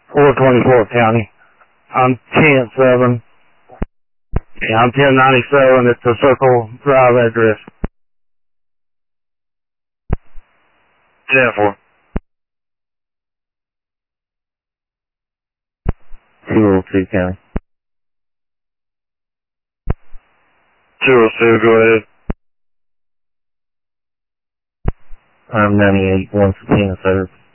424 County. I'm 10-7. Yeah, I'm 1097 at the Circle Drive address. 10-4. 202 County. 202, go ahead. I'm 98, 1 for 10 service.